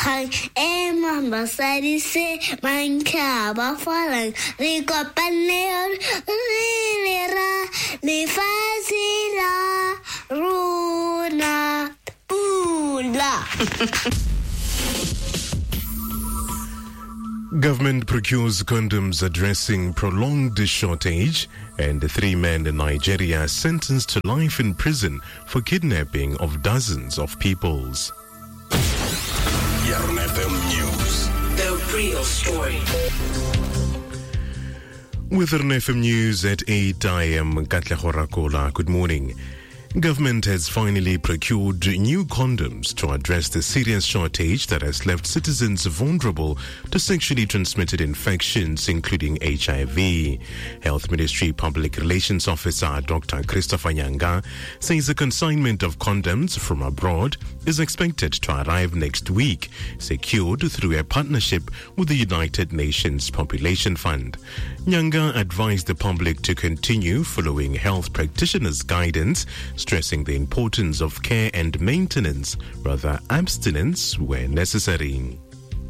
kgang e mambasadi se mantlha ba falang re kopane re ra lefatshe la rona pula. Government procures condoms addressing prolonged shortage, and 3 men in Nigeria sentenced to life in prison for kidnapping of dozens of peoples. Yarn FM News. The real story. With Yarn FM News at 8, I am Katlego Rakola. Good morning. Government has finally procured new condoms to address the serious shortage that has left citizens vulnerable to sexually transmitted infections, including HIV. Health Ministry Public Relations Officer Dr. Christopher Nyanga says the consignment of condoms from abroad is expected to arrive next week, secured through a partnership with the United Nations Population Fund. Nyanga advised the public to continue following health practitioners' guidance, stressing the importance of care and maintenance, rather abstinence where necessary.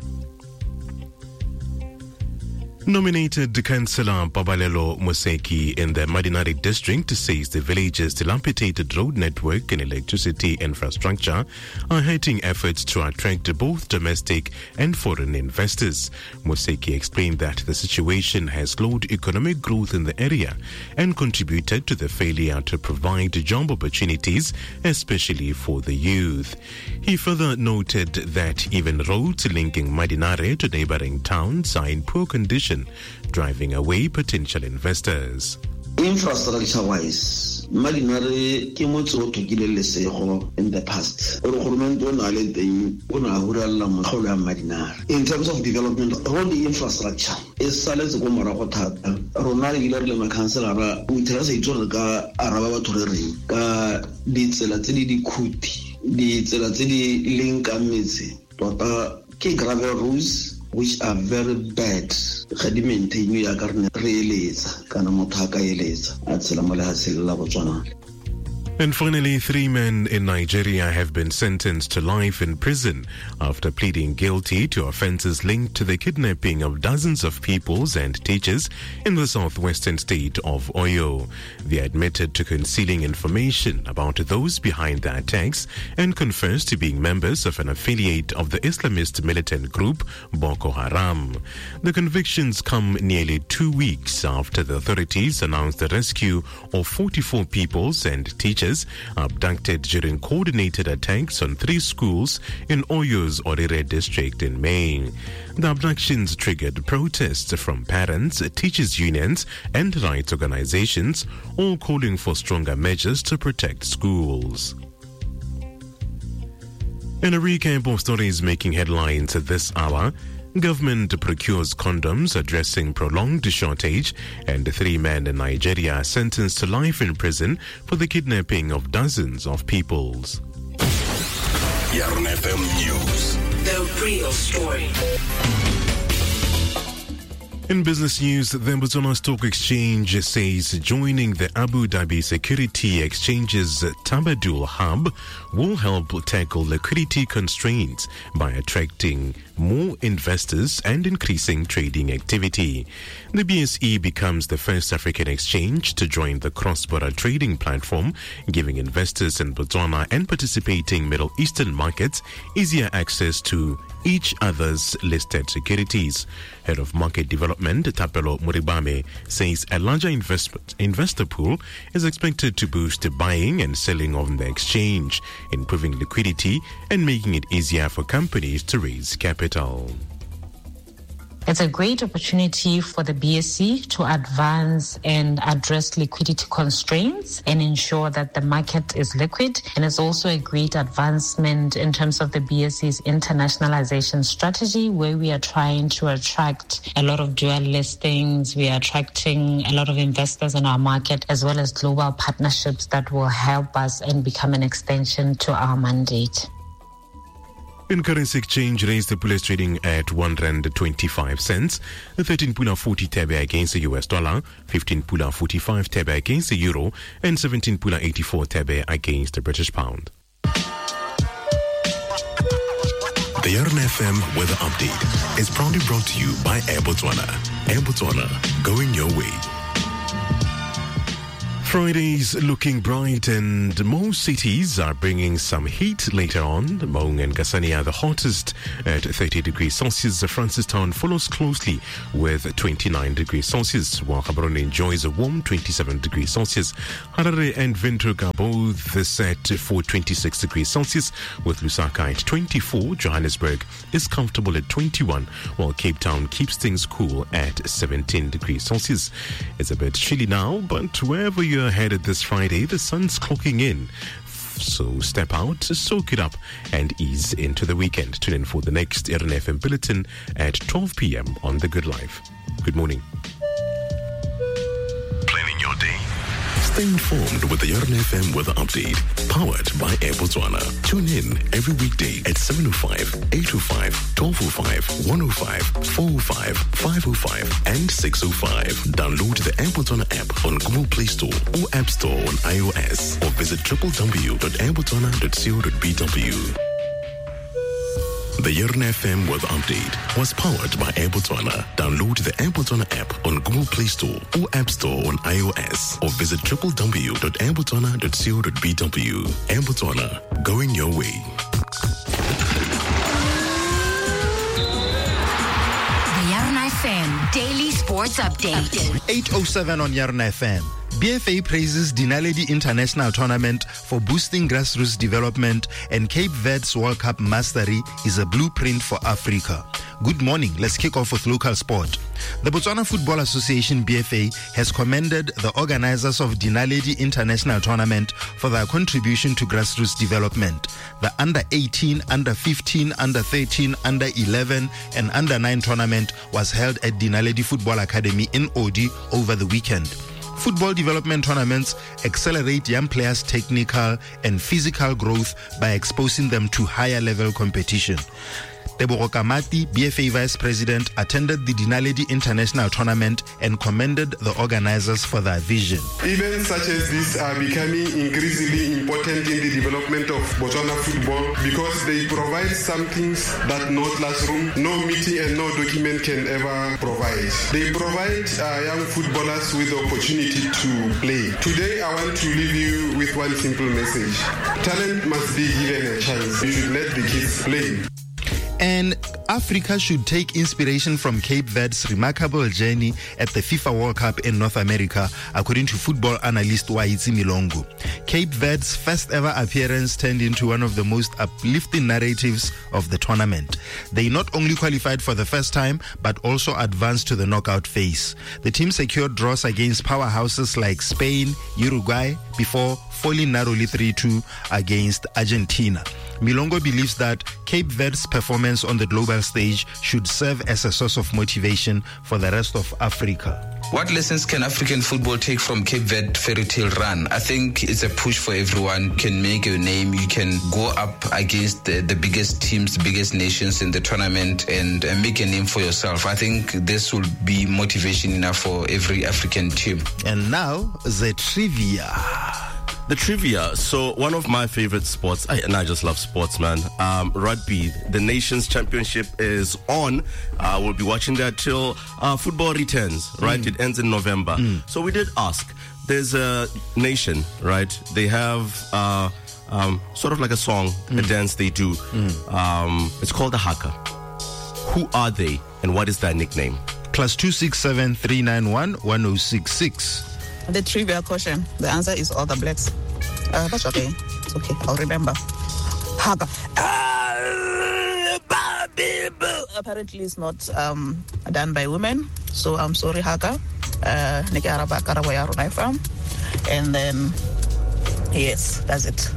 Nominated Councillor Babalelo Moseki in the Madinari district says the village's dilapidated road network and electricity infrastructure are hurting efforts to attract both domestic and foreign investors. Moseki explained that the situation has slowed economic growth in the area and contributed to the failure to provide job opportunities, especially for the youth. He further noted that even roads linking Madinare to neighboring towns are in poor condition, driving away potential investors. Infrastructure-wise, Madinare ke motse o tokile lesego in the past. In terms of development, all the infrastructure is silence go morago thata. Rona re ile re le councillor o interest itse ka araba batho re reng ka ditsela tse di khuti, ditsela tse di linka metse tota ke gravel roads which are very bad. And finally, 3 men in Nigeria have been sentenced to life in prison after pleading guilty to offences linked to the kidnapping of dozens of pupils and teachers in the southwestern state of Oyo. They admitted to concealing information about those behind the attacks and confessed to being members of an affiliate of the Islamist militant group Boko Haram. The convictions come nearly 2 weeks after the authorities announced the rescue of 44 pupils and teachers abducted during coordinated attacks on 3 schools in Oyo's Orire district in May. The abductions triggered protests from parents, teachers' unions, and rights organizations, all calling for stronger measures to protect schools. In a recap of stories making headlines at this hour, government procures condoms addressing prolonged shortage, and 3 men in Nigeria sentenced to life in prison for the kidnapping of dozens of peoples. Yarn FM News. The real story. In business news, the Botswana Stock Exchange says joining the Abu Dhabi Security Exchange's Tabadul Hub will help tackle liquidity constraints by attracting more investors and increasing trading activity. The BSE becomes the first African exchange to join the cross-border trading platform, giving investors in Botswana and participating Middle Eastern markets easier access to each other's listed securities. Head of Market Development, Tapelo Muribame, says a larger investor pool is expected to boost buying and selling on the exchange, improving liquidity and making it easier for companies to raise capital. It's a great opportunity for the BSE to advance and address liquidity constraints and ensure that the market is liquid. And it's also a great advancement in terms of the BSE's internationalization strategy, where we are trying to attract a lot of dual listings. We are attracting a lot of investors in our market, as well as global partnerships that will help us and become an extension to our mandate. In currency exchange, raised the pula trading at R1.25, 13 pula 40 tabe against the US dollar, 15 pula 45 tabe against the euro, and 17 pula 84 tabe against the British pound. The Yarn FM weather update is proudly brought to you by Air Botswana. Air Botswana, going your way. Friday's looking bright and most cities are bringing some heat later on. Maung and Kasane are the hottest at 30 degrees Celsius. Francistown follows closely with 29 degrees Celsius, while Gaborone enjoys a warm 27 degrees Celsius. Harare and Windhoek are both set for 26 degrees Celsius, with Lusaka at 24. Johannesburg is comfortable at 21, while Cape Town keeps things cool at 17 degrees Celsius. It's a bit chilly now, but wherever you're headed this Friday, the sun's clocking in. So step out, soak it up, and ease into the weekend. Tune in for the next Yarn FM Bulletin at 12 p.m. on The Good Life. Good morning. Planning your day. Stay informed with the Yarn FM weather update, powered by Air Botswana. Tune in every weekday at 7:05, 8:05, 12:05, 1:05, 4:05, 5:05, and 6:05. Download the Air Botswana app on Google Play Store or App Store on iOS, or visit www.airbotswana.co.bw. The Yarn FM weather update was powered by Air Botswana. Download the Air Botswana app on Google Play Store or App Store on iOS, or visit www.airbotswana.co.bw. Air Botswana, going your way. The Yarn FM Daily Sports Update. 8:07 on Yarn FM. BFA praises Dinaledi International Tournament for boosting grassroots development, and Cape Verde's World Cup mastery is a blueprint for Africa. Good morning. Let's kick off with local sport. The Botswana Football Association, BFA, has commended the organizers of Dinaledi International Tournament for their contribution to grassroots development. The Under-18, Under-15, Under-13, Under-11 and Under-9 tournament was held at Dinaledi Football Academy in Odi over the weekend. Football development tournaments accelerate young players' technical and physical growth by exposing them to higher level competition. Tebogo Kamati, BFA Vice President, attended the Dinaledi International Tournament and commended the organizers for their vision. Events such as this are becoming increasingly important in the development of Botswana football because they provide some things that no classroom, no meeting and no document can ever provide. They provide young footballers with the opportunity to play. Today I want to leave you with one simple message. Talent must be given a chance. You should let the kids play. And Africa should take inspiration from Cape Verde's remarkable journey at the FIFA World Cup in North America, according to football analyst Waitsi Milongo. Cape Verde's first ever appearance turned into one of the most uplifting narratives of the tournament. They not only qualified for the first time, but also advanced to the knockout phase. The team secured draws against powerhouses like Spain, Uruguay, before falling narrowly 3-2 against Argentina. Milongo believes that Cape Verde's performance on the global stage should serve as a source of motivation for the rest of Africa. What lessons can African football take from Cape Verde fairy tale run? I think it's a push for everyone. You can make your name. You can go up against the biggest teams, the biggest nations in the tournament and make a name for yourself. I think this will be motivation enough for every African team. And now, the trivia. The trivia. So one of my favorite sports, I just love sports, man. Rugby. The Nations Championship is on. We'll be watching that till football returns, right? It ends in November. So we did ask. There's a nation, right? They have sort of like a song, a dance they do. It's called the Haka. Who are they and what is their nickname? +267 391 1066. The trivia question, the answer is All the Blacks. That's okay. It's okay. I'll remember. Haka. Apparently it's not done by women. So I'm sorry, Haka. And then, yes, that's it.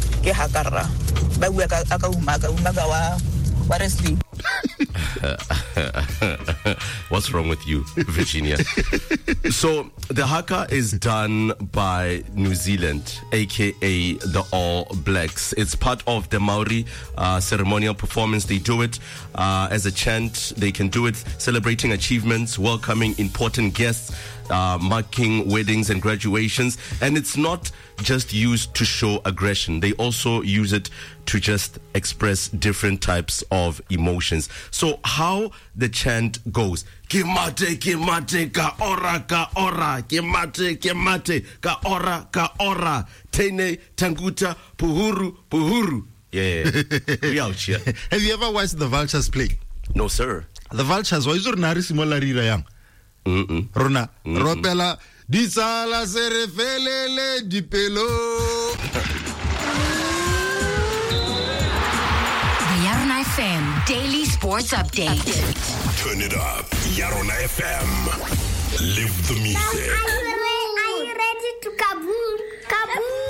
What's wrong with you, Virginia? So the haka is done by New Zealand, aka the All Blacks. It's part of the Maori ceremonial performance. They do it as a chant. They can do it celebrating achievements, welcoming important guests. marking weddings and graduations. And it's not just used to show aggression. They also use it to just express different types of emotions. So how the chant goes, Kimate, kimate, ka ora, kimate, kimate, ka ora, tene, tanguta, puhuru, puhuru. Yeah, we out here. Have you ever watched the Vultures play? No, sir. The Vultures, why is your nari simolari rayang? Rona, Robela, di sala serefelele di pelo. The Yarna FM Daily Sports Update. Turn it up. Yarona FM. Live the music. Are you ready to kaboom? Kaboom!